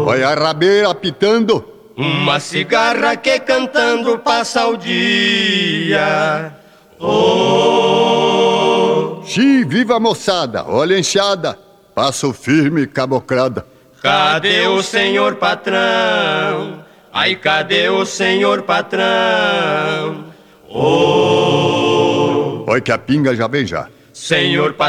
Olha a rabeira apitando. Uma cigarra que cantando passa o dia. Oh! Sim, viva a moçada, olha a enxada, passo firme caboclada. Cadê o senhor patrão? Ai, cadê o senhor patrão? Oh! Olha que a pinga já vem já. Senhor patrão.